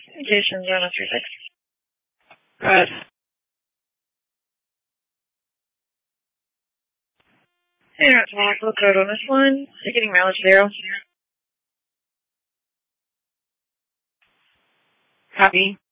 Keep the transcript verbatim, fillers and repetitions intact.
Jason zero three six. Good. Hey, not local code on this one. You're getting mileage zero. Copy.